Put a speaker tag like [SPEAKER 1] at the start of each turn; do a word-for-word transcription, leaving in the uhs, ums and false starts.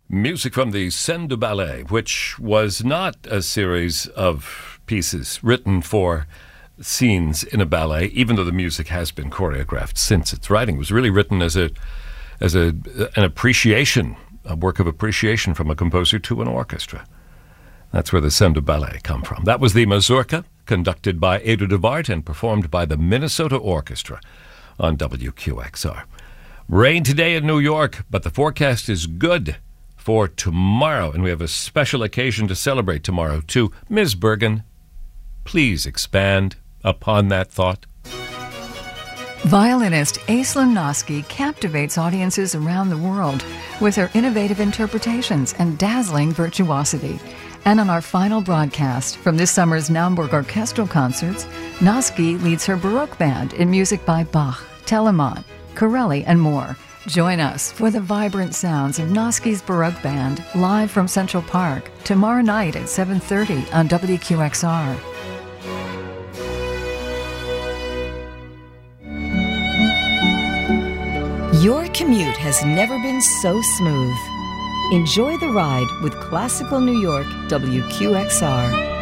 [SPEAKER 1] Music from the Scène du Ballet, which was not a series of pieces written for scenes in a ballet, even though the music has been choreographed since its writing. It was really written as a as a an appreciation, a work of appreciation from a composer to an orchestra. That's where the Scène du Ballet come from. That was the Mazurka, conducted by Edu de Bart and performed by the Minnesota Orchestra on W Q X R. Rain today in New York, but the forecast is good for tomorrow, and we have a special occasion to celebrate tomorrow too. Miz Bergen, please expand upon that thought.
[SPEAKER 2] Violinist Aislinn Noski captivates audiences around the world with her innovative interpretations and dazzling virtuosity. And on our final broadcast from this summer's Naumburg Orchestral Concerts, Noski leads her Baroque band in music by Bach, Telemann, Corelli, and more. Join us for the vibrant sounds of Noski's Baroque Band live from Central Park tomorrow night at seven thirty on W Q X R.
[SPEAKER 3] Your commute has never been so smooth. Enjoy the ride with Classical New York W Q X R.